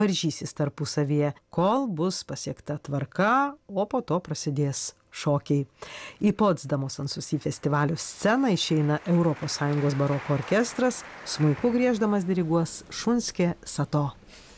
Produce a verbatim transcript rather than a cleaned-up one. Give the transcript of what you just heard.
varžysis tarpusavyje, kol bus pasiekta tvarka, o po to prasidės šokiai. Į Potsdamo Sanssouci festivalio sceną išeina Europos Sąjungos baroko orkestras, smuiku grieždamas diriguos Shunsuke Sato.